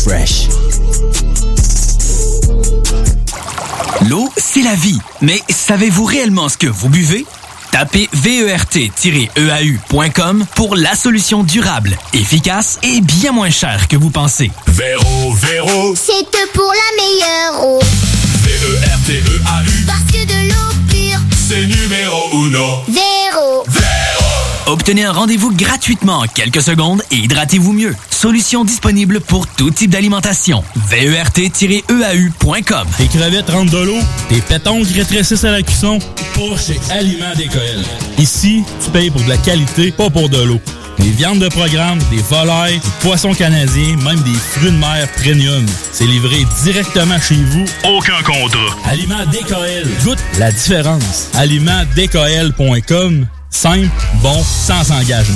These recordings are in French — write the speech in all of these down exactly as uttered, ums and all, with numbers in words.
Fresh. L'eau, c'est la vie. Mais savez-vous réellement ce que vous buvez? Tapez vert tiret e a u point com pour la solution durable, efficace et bien moins chère que vous pensez. Véro, Véro, c'est que pour la meilleure eau. V E R T E A U, parce que de l'eau pure, c'est numéro uno. Véro. Véro. Obtenez un rendez-vous gratuitement en quelques secondes et hydratez-vous mieux. Solution disponible pour tout type d'alimentation. vert tiret e a u point com. Tes crevettes rentrent de l'eau, tes pétons rétrécissent à la cuisson. Pas chez Aliments D K L. Ici, tu payes pour de la qualité, pas pour de l'eau. Des viandes de programme, des volailles, du poisson canadien, même des fruits de mer premium. C'est livré directement chez vous. Aucun contrat. Aliments D K L. Goûte la différence. aliments d k l point com. Simple, bon, sans engagement.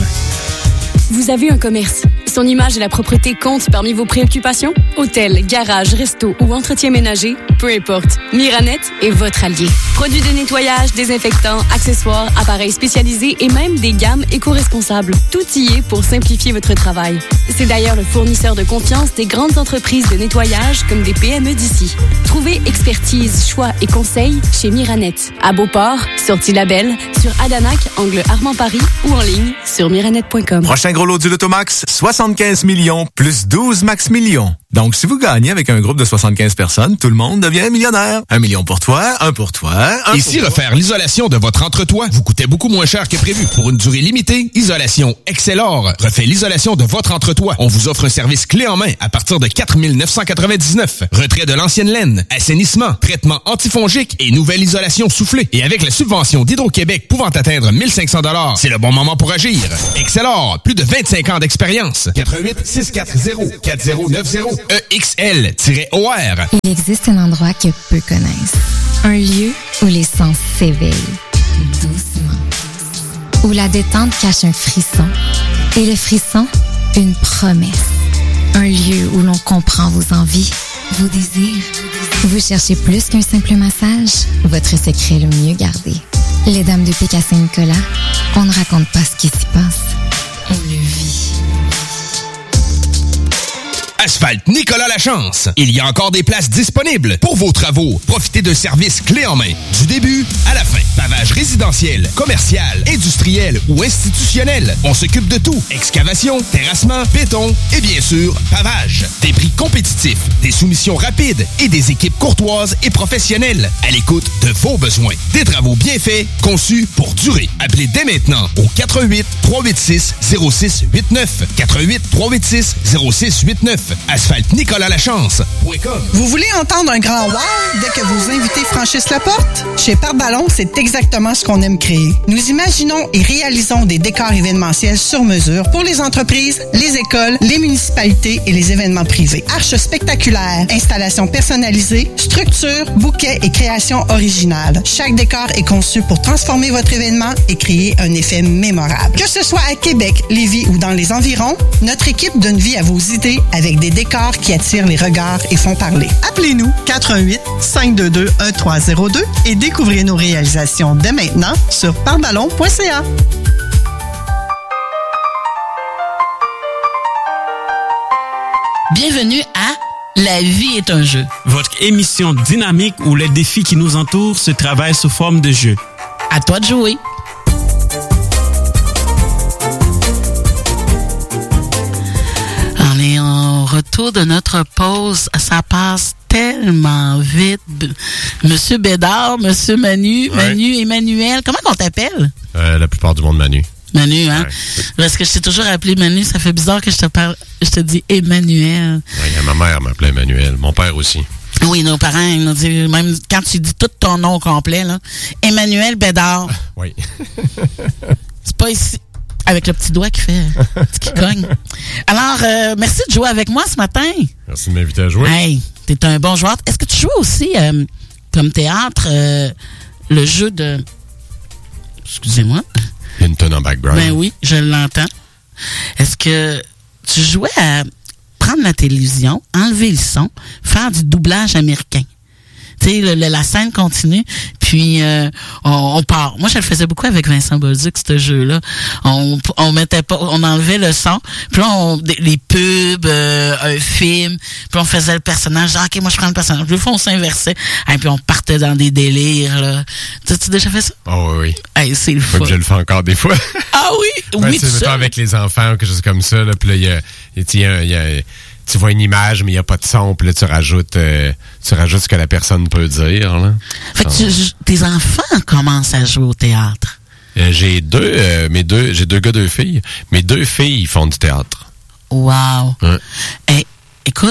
Vous avez un commerce. Son image et la propreté comptent parmi vos préoccupations? Hôtel, garage, resto ou entretien ménager, peu importe. Miranet est votre allié. Produits de nettoyage, désinfectants, accessoires, appareils spécialisés et même des gammes éco-responsables. Tout y est pour simplifier votre travail. C'est d'ailleurs le fournisseur de confiance des grandes entreprises de nettoyage comme des P M E d'ici. Trouvez expertise, choix et conseils chez Miranet. À Beauport, sortie Label, sur Adanac, angle Armand-Paris ou en ligne sur miranet point com. Prochain gros lot du Lotomax, soixante-quinze millions plus douze max millions. Donc, si vous gagnez avec un groupe de soixante-quinze personnes, tout le monde devient millionnaire. Un million pour toi, un pour toi, un Et pour si toi. refaire l'isolation de votre entretoit vous coûtait beaucoup moins cher que prévu pour une durée limitée, Isolation Excelor refait l'isolation de votre entretoit. On vous offre un service clé en main à partir de quatre mille neuf cent quatre-vingt-dix-neuf. Retrait de l'ancienne laine, assainissement, traitement antifongique et nouvelle isolation soufflée. Et avec la subvention d'Hydro-Québec pouvant atteindre mille cinq cents dollars, c'est le bon moment pour agir. Excelor, plus de vingt-cinq ans d'expérience. quatre un huit, six quatre zéro, quatre zéro neuf zéro E X L O R. Il existe un endroit que peu connaissent. Un lieu où les sens s'éveillent. Doucement. Où la détente cache un frisson. Et le frisson, une promesse. Un lieu où l'on comprend vos envies, vos désirs. Vous cherchez plus qu'un simple massage? Votre secret le mieux gardé. Les Dames de Pique à Saint-Nicolas, on ne raconte pas ce qui s'y passe. On le vit. Asphalt Nicolas Lachance. Il y a encore des places disponibles pour vos travaux. Profitez d'un service clé en main. Du début à la fin. Pavage résidentiel, commercial, industriel ou institutionnel. On s'occupe de tout. Excavation, terrassement, béton et bien sûr, pavage. Des prix compétitifs, des soumissions rapides et des équipes courtoises et professionnelles à l'écoute de vos besoins. Des travaux bien faits, conçus pour durer. Appelez dès maintenant au quatre un huit, trois huit six, zéro six huit neuf. quatre un huit, trois huit six, zéro six huit neuf. Asphalt Nicolas Lachance point com. Vous voulez entendre un grand wow dès que vos invités franchissent la porte? Chez Pare-Ballon, c'est exactement ce qu'on aime créer. Nous imaginons et réalisons des décors événementiels sur mesure pour les entreprises, les écoles, les municipalités et les événements privés. Arches spectaculaires, installations personnalisées, structures, bouquets et créations originales. Chaque décor est conçu pour transformer votre événement et créer un effet mémorable. Que ce soit à Québec, Lévis ou dans les environs, notre équipe donne vie à vos idées avec des décors qui attirent les regards et font parler. Appelez-nous quatre un huit, cinq deux deux, un trois zéro deux et découvrez nos réalisations dès maintenant sur parballon point c a. Bienvenue à La vie est un jeu. Votre émission dynamique où les défis qui nous entourent se travaillent sous forme de jeu. À toi de jouer. On est en retour de notre pause. Ça passe tellement vite. Monsieur Bédard, Monsieur Manu, ouais. Manu, Emmanuel, comment qu'on t'appelle? Euh, la plupart du monde, Manu. Manu, hein? Ouais. Parce que je t'ai toujours appelé Manu, ça fait bizarre que je te parle, je te dis Emmanuel. Oui, ma mère m'appelait Emmanuel, mon père aussi. Oui, nos parents, ils nous disent, même quand tu dis tout ton nom complet, là, Emmanuel Bédard. Oui. C'est pas ici. Avec le petit doigt qui fait, qui cogne. Alors, euh, merci de jouer avec moi ce matin. Merci de m'inviter à jouer. Hey, t'es un bon joueur. Est-ce que tu joues aussi, euh, comme théâtre, euh, le jeu de... Excusez-moi. Il y a une tonne en background. Ben oui, je l'entends. Est-ce que tu jouais à prendre la télévision, enlever le son, faire du doublage américain? Tu sais, le, le, la scène continue, Puis euh, on, on part. Moi, je le faisais beaucoup avec Vincent Bolduc, ce jeu-là. On, on mettait pas, on enlevait le son. Puis là, on, les pubs, euh, un film. Puis on faisait le personnage. Ah, ok, moi je prends le personnage. Deux fois, on s'inversait. Et puis on partait dans des délires. Là. Tu as déjà fait ça? Oh oui, oui. Hey, c'est le fun. Je le fais encore des fois. Ah oui, ouais, oui. Tu sais, avec les enfants ou quelque chose comme ça. Là, puis là, il y a, il y a, il y a tu vois une image, mais il n'y a pas de son, puis là, tu rajoutes, euh, tu rajoutes ce que la personne peut dire. Là. Fait que tu, tes enfants commencent à jouer au théâtre. Euh, j'ai deux, euh, mes deux, j'ai deux gars, deux filles. Mes deux filles, ils font du théâtre. Wow. Ouais. Hey, écoute,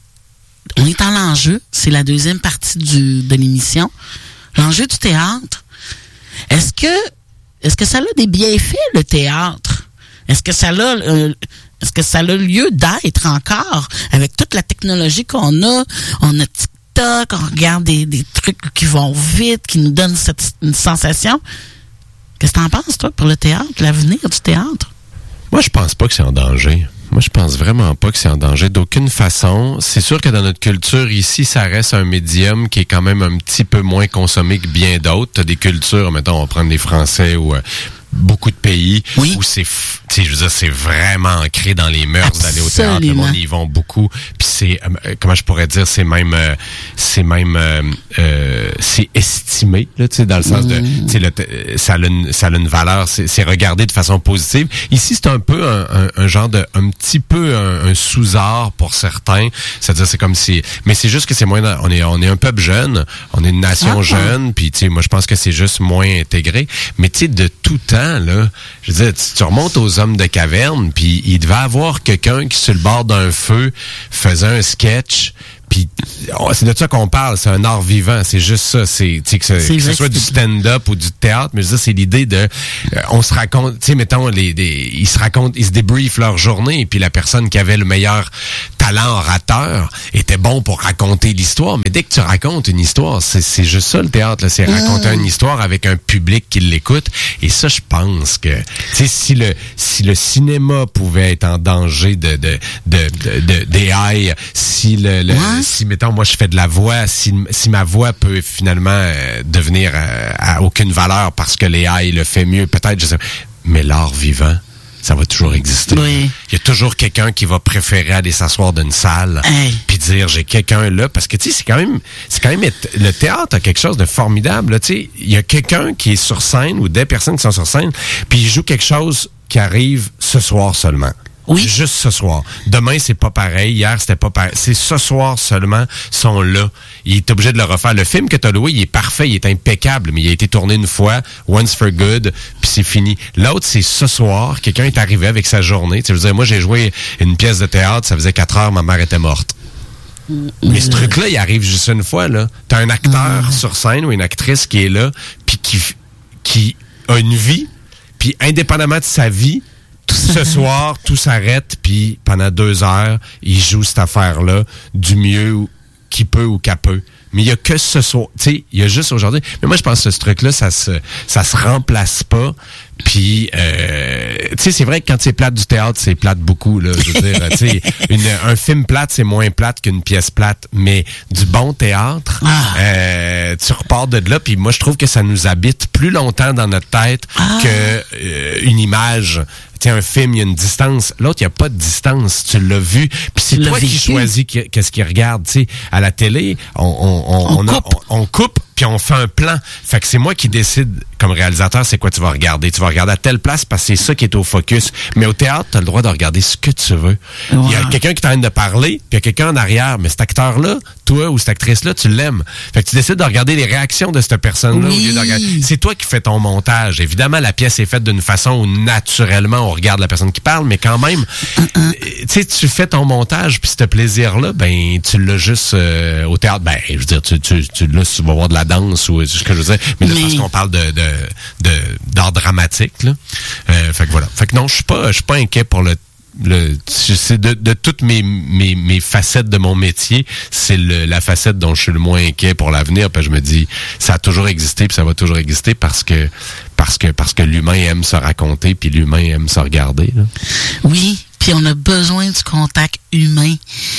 on est dans l'enjeu. C'est la deuxième partie du, de l'émission. L'enjeu du théâtre. Est-ce que, est-ce que ça a des bienfaits, le théâtre? Est-ce que ça a, euh, Est-ce que ça a lieu d'être encore avec toute la technologie qu'on a? On a TikTok, on regarde des, des trucs qui vont vite, qui nous donnent cette une sensation. Qu'est-ce que t'en penses, toi, pour le théâtre, l'avenir du théâtre? Moi, je pense pas que c'est en danger. Moi, je pense vraiment pas que c'est en danger d'aucune façon. C'est sûr que dans notre culture ici, ça reste un médium qui est quand même un petit peu moins consommé que bien d'autres. T'as des cultures, mettons, on va prendre les Français ou euh, beaucoup de pays oui. où c'est, tu sais, je veux dire, c'est vraiment ancré dans les mœurs d'aller au théâtre. Le monde y vont beaucoup. Puis c'est, euh, comment je pourrais dire, c'est même, euh, c'est même, euh, euh, c'est estimé, là, tu sais, dans le sens de, tu sais, le, ça a une, ça a une valeur, c'est, c'est regardé de façon positive. Ici, c'est un peu un, un, un genre de, un petit peu un, un sous-art pour certains. C'est-à-dire, c'est comme si, mais c'est juste que c'est moins, on est, on est un peuple jeune, on est une nation ah, jeune, puis tu sais, moi, je pense que c'est juste moins intégré. Mais tu sais, de tout temps, là, je veux dire, tu, tu remontes aux hommes de caverne, puis il devait avoir quelqu'un qui, sur le bord d'un feu, faisait un sketch, puis oh, c'est de ça qu'on parle, c'est un art vivant, c'est juste ça, c'est, tu sais, que, ce, que ce soit du stand-up ou du théâtre, mais je veux dire, c'est l'idée de, euh, on se raconte, tu sais, mettons, les, les, ils se racontent, ils se débriefent leur journée, et puis la personne qui avait le meilleur talent orateur était bon pour raconter l'histoire, mais dès que tu racontes une histoire, c'est, c'est juste ça le théâtre, là, c'est mmh. raconter une histoire avec un public qui l'écoute, et ça, je pense que, tu sais, si le, si le cinéma pouvait être en danger de, de, de, de, de, d'A I, si le, le ouais. si, mettons, moi, je fais de la voix, si, si ma voix peut finalement euh, devenir euh, à aucune valeur parce que l'A I le fait mieux, peut-être, je sais pas. Mais l'art vivant, ça va toujours exister. Oui. Il y a toujours quelqu'un qui va préférer aller s'asseoir dans une salle hey. puis dire, j'ai quelqu'un là, parce que, tu sais, c'est quand même, c'est quand même, le théâtre a quelque chose de formidable, tu sais. Il y a quelqu'un qui est sur scène ou des personnes qui sont sur scène, puis il joue quelque chose qui arrive ce soir seulement. Oui. Juste ce soir. Demain, c'est pas pareil. Hier, c'était pas pareil. C'est ce soir seulement, sont là. Il est obligé de le refaire. Le film que t'as loué, il est parfait, il est impeccable, mais il a été tourné une fois, once for good, puis c'est fini. L'autre, c'est ce soir, quelqu'un est arrivé avec sa journée. Tu sais, je veux dire, moi, j'ai joué une pièce de théâtre, ça faisait quatre heures, ma mère était morte. Mmh. Mais ce truc-là, il arrive juste une fois, là. T'as un acteur mmh. sur scène ou une actrice qui est là, puis qui, qui a une vie, puis indépendamment de sa vie, ce soir, tout s'arrête, puis pendant deux heures, il joue cette affaire-là du mieux qu'il peut ou qu'elle peut. Mais il y a que ce soir, tu sais, il y a juste aujourd'hui. Mais moi, je pense que ce truc-là, ça se, ça se remplace pas. Puis, euh, tu sais, c'est vrai que quand c'est plate du théâtre, c'est plate beaucoup, là. Je veux dire, tu sais, une, un film plate, c'est moins plate qu'une pièce plate. Mais du bon théâtre, ah. euh, tu repars de là. Puis moi, je trouve que ça nous habite plus longtemps dans notre tête ah. que euh, une image. Tu sais, un film, il y a une distance. L'autre, il n'y a pas de distance. Tu l'as vu. Puis c'est toi qui choisis qu'est-ce qu'il regarde. Tu sais, à la télé, on, on, on, on, on coupe, on, on coupe puis on fait un plan. Fait que c'est moi qui décide, comme réalisateur, c'est quoi tu vas regarder. Tu vas regarder à telle place parce que c'est ça qui est au focus. Mais au théâtre, tu as le droit de regarder ce que tu veux. Il wow. y a quelqu'un qui t'arrête de parler, puis il y a quelqu'un en arrière. Mais cet acteur-là, toi ou cette actrice-là, tu l'aimes. Fait que tu décides de regarder les réactions de cette personne-là oui. au lieu de regarder. C'est toi qui fais ton montage. Évidemment, la pièce est faite d'une façon où naturellement on regarde la personne qui parle, mais quand même, uh-uh. tu sais, tu fais ton montage, puis ce plaisir-là, ben, tu l'as juste euh, au théâtre. Ben, je veux dire, tu, tu, tu, là, tu vas voir de la danse ou ce que je veux dire, mais, mais... de parce qu'on parle de, de, de, d'art dramatique, là. Euh, fait que voilà. Fait que non, je suis pas, je suis pas inquiet pour le Le, c'est de, de toutes mes, mes, mes facettes de mon métier, c'est le, la facette dont je suis le moins inquiet pour l'avenir. Puis je me dis, ça a toujours existé, puis ça va toujours exister parce que parce que parce que l'humain aime se raconter, puis l'humain aime se regarder. Là. Oui, puis on a besoin du contact humain. Moi,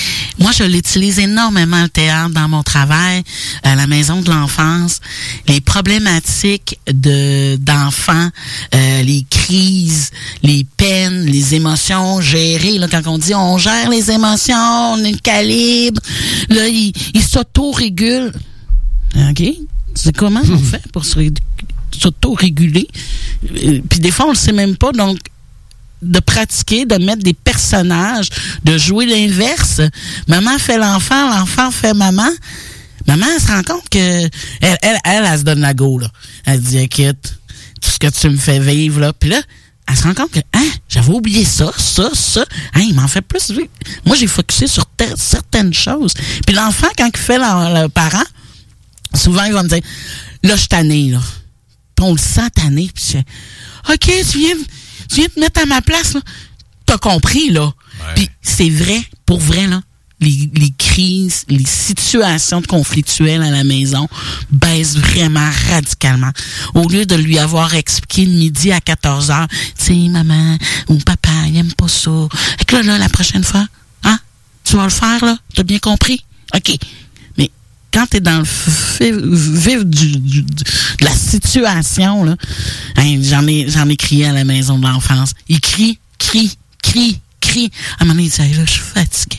moi, je l'utilise énormément, le théâtre, dans mon travail, à la maison de l'enfance. Les problématiques de d'enfants, euh, les crises, les peines, les émotions gérées. Là, quand on dit on gère les émotions, on est le calibre, là, il, il s'auto-régule. OK? C'est comment on fait pour se ré- s'auto-réguler? Euh, Puis des fois, on le sait même pas, donc de pratiquer, de mettre des personnages, de jouer l'inverse. Maman fait l'enfant, l'enfant fait maman. Maman, elle se rend compte que elle, elle, elle, elle, elle se donne la go, là. Elle dit, écoute, tout ce que tu me fais vivre, là. Puis là, elle se rend compte que, hein, j'avais oublié ça, ça, ça. Hein, il m'en fait plus. Moi, j'ai focusé sur ter- certaines choses. Puis l'enfant, quand il fait le parent, souvent, il va me dire, là, je suis tanné, là. Puis on le sent tanné. Puis je fais, OK, tu viens... Tu viens te mettre à ma place, là. T'as compris, là. Ouais. Puis c'est vrai, pour vrai, là, les, les crises, les situations de conflictuelles à la maison baissent vraiment radicalement. Au lieu de lui avoir expliqué le midi à quatorze heures, tu sais, maman ou papa, il aime pas ça. Fait que là, là, la prochaine fois, hein, tu vas le faire, là. T'as bien compris? OK. Mais quand t'es dans le vif du, du, du, de la situation, là, hein, j'en ai, j'en ai crié à la maison de l'enfance. Il crie, crie, crie, crie. À un moment donné, il dit, hey, là, je suis fatigué.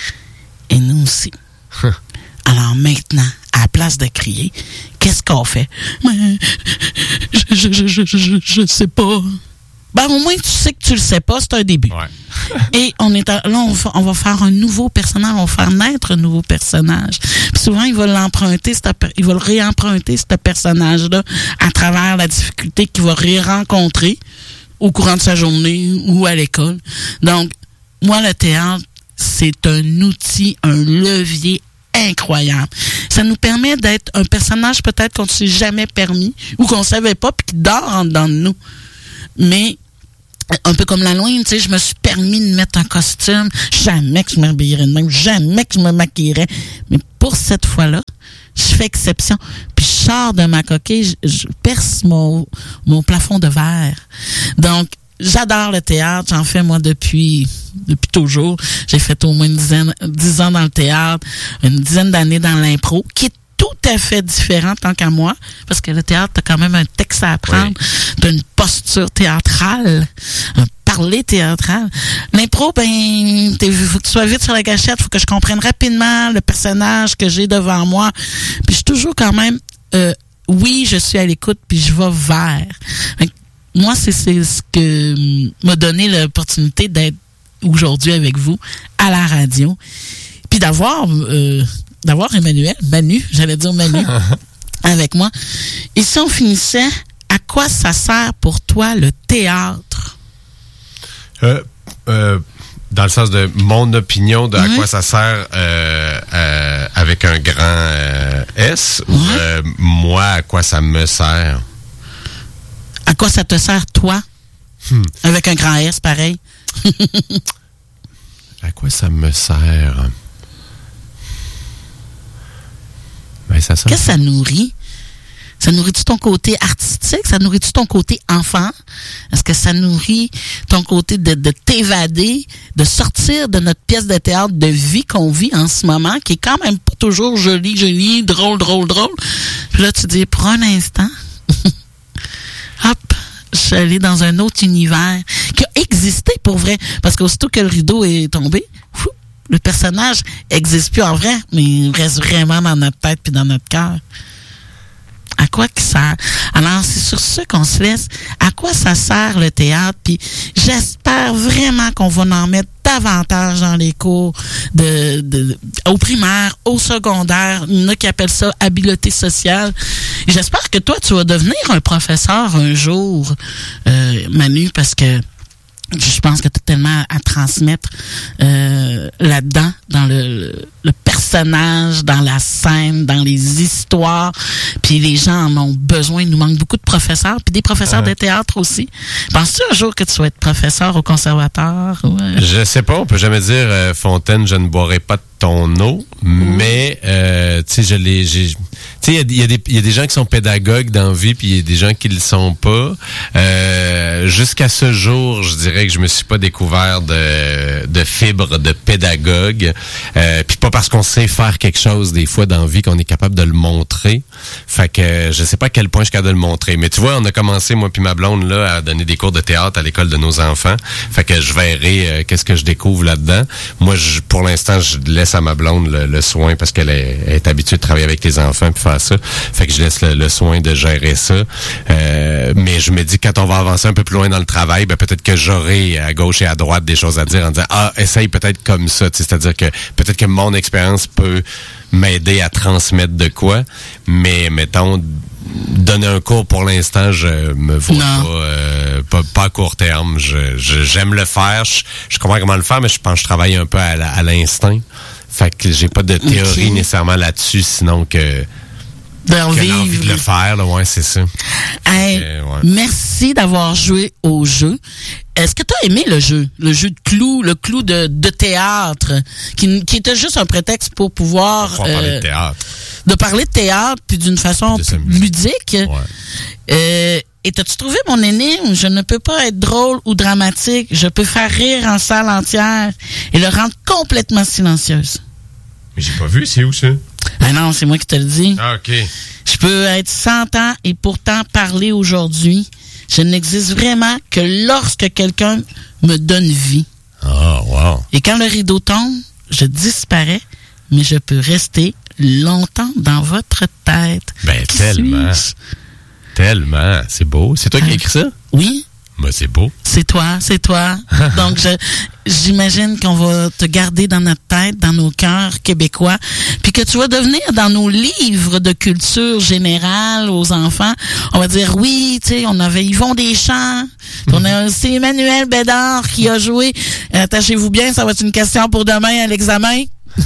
Et nous aussi. Alors maintenant, à la place de crier, qu'est-ce qu'on fait? Mais, je, je, je, je, je, je sais pas. Ben, au moins, tu sais que tu le sais pas, c'est un début. Ouais. Et on est à, là, on va, on va faire un nouveau personnage, on va faire naître un nouveau personnage. Puis souvent, il va l'emprunter, il va le réemprunter, ce personnage-là, à travers la difficulté qu'il va rencontrer au courant de sa journée ou à l'école. Donc, moi, le théâtre, c'est un outil, un levier incroyable. Ça nous permet d'être un personnage peut-être qu'on ne s'est jamais permis ou qu'on ne savait pas puis qui dort en dedans de nous. Mais, un peu comme l'Halloween, tu sais, je me suis permis de mettre un costume. Jamais que je m'habillerais de même. Jamais que je me maquillerais. Mais pour cette fois-là, je fais exception. Puis je sors de ma coquille, je, je perce mon, mon plafond de verre. Donc, j'adore le théâtre. J'en fais, moi, depuis depuis toujours. J'ai fait au moins une dizaine, dix ans dans le théâtre, une dizaine d'années dans l'impro, qui est tout à fait différent tant qu'à moi, parce que le théâtre, t'as quand même un texte à apprendre, oui. T'as une posture théâtrale, un parler théâtral. L'impro, ben, il faut que tu sois vite sur la gâchette, faut que je comprenne rapidement le personnage que j'ai devant moi. Puis je suis toujours quand même, euh, oui, je suis à l'écoute, puis je vais vers. Donc, moi, c'est, c'est ce que m'a donné l'opportunité d'être aujourd'hui avec vous à la radio, puis d'avoir euh, d'avoir Emmanuel, Manu, j'allais dire Manu, avec moi. Et si on finissait, à quoi ça sert pour toi le théâtre? Euh, euh, dans le sens de mon opinion de à mmh. quoi ça sert euh, euh, avec un grand euh, S, mmh. ou euh, moi, à quoi ça me sert? À quoi ça te sert, toi? Hmm. Avec un grand S, pareil. À quoi ça me sert? Ben, ça sert. Qu'est-ce que ça nourrit? Ça nourrit-tu ton côté artistique? Ça nourrit-tu ton côté enfant? Est-ce que ça nourrit ton côté de, de t'évader, de sortir de notre pièce de théâtre de vie qu'on vit en ce moment, qui est quand même pas toujours jolie, jolie, drôle, drôle, drôle. Puis là, tu dis, pour un instant, hop, je suis allée dans un autre univers qui a existé pour vrai. Parce qu'aussitôt que le rideau est tombé, fou, le personnage existe plus en vrai, mais il reste vraiment dans notre tête puis dans notre cœur. À quoi que ça... Alors, c'est sur ça qu'on se laisse. À quoi ça sert le théâtre? Puis j'espère vraiment qu'on va en mettre davantage dans les cours de, de, au primaire, au secondaire. Il y en a qui appellent ça habileté sociale. Et j'espère que toi, tu vas devenir un professeur un jour, euh, Manu, parce que je pense que tu as tellement à transmettre euh, là-dedans, dans le, le, le personnage, dans la scène, dans les histoires. Puis les gens en ont besoin. Il nous manque beaucoup de professeurs, puis des professeurs euh. de théâtre aussi. Penses-tu un jour que tu vas être professeur au conservatoire? Ouais. Je sais pas. On peut jamais dire, euh, Fontaine, je ne boirai pas de ton eau. Mmh. Mais, euh, tu sais, je l'ai... J'ai, Tu sais, il y, y, y a des gens qui sont pédagogues dans la vie, puis il y a des gens qui le sont pas. Euh, jusqu'à ce jour, je dirais que je me suis pas découvert de, de fibre de pédagogue. Euh, puis pas parce qu'on sait faire quelque chose des fois dans la vie qu'on est capable de le montrer. Fait que je sais pas à quel point je suis capable de le montrer. Mais tu vois, on a commencé, moi puis ma blonde, là, à donner des cours de théâtre à l'école de nos enfants. Fait que je verrai euh, qu'est-ce que je découvre là-dedans. Moi, je, pour l'instant, je laisse à ma blonde le, le soin parce qu'elle est, elle est habituée de travailler avec les enfants puis faire ça. Fait que je laisse le, le soin de gérer ça. Euh, mais je me dis, quand on va avancer un peu plus loin dans le travail, ben peut-être que j'aurai à gauche et à droite des choses à dire en disant, ah, essaye peut-être comme ça. C'est-à-dire que peut-être que mon expérience peut m'aider à transmettre de quoi, mais mettons, donner un cours pour l'instant, je me vois pas, euh, pas, pas à court terme. Je, je, j'aime le faire, je, je comprends comment le faire, mais je pense que je travaille un peu à, la, à l'instinct. Fait que j'ai pas de théorie okay. nécessairement là-dessus, sinon que D'en que vivre. l'envie de le faire, là, ouais, c'est ça. Hey, euh, ouais. Merci d'avoir joué au jeu. Est-ce que tu as aimé le jeu? Le jeu de clou, le clou de, de théâtre, qui, qui était juste un prétexte pour pouvoir... Pour euh, parler de théâtre. De parler de théâtre, puis d'une façon ludique. Ouais. Euh, et t'as-tu trouvé mon énigme? Je ne peux pas être drôle ou dramatique. Je peux faire rire en salle entière et le rendre complètement silencieuse. Mais j'ai pas vu, c'est où ça? Ah non, c'est moi qui te le dis. Ah, OK. Je peux être cent ans et pourtant parler aujourd'hui. Je n'existe vraiment que lorsque quelqu'un me donne vie. Oh, wow. Et quand le rideau tombe, je disparais, mais je peux rester longtemps dans votre tête. Ben, qui tellement. Suis-je? Tellement. C'est beau. C'est toi qui as écrit ça? Oui. Ben, c'est beau. C'est toi, c'est toi. Donc, je, j'imagine qu'on va te garder dans notre tête, dans nos cœurs québécois, puis que tu vas devenir dans nos livres de culture générale aux enfants. On va dire, oui, tu sais, on avait Yvon Deschamps, mm-hmm. on a aussi Emmanuel Bédard qui a joué. Attachez-vous bien, ça va être une question pour demain à l'examen.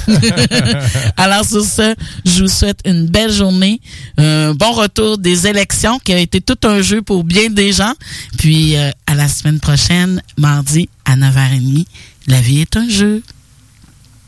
Alors sur ce, je vous souhaite une belle journée, un bon retour des élections qui a été tout un jeu pour bien des gens, puis euh, à la semaine prochaine, mardi à neuf heures trente. La vie est un jeu.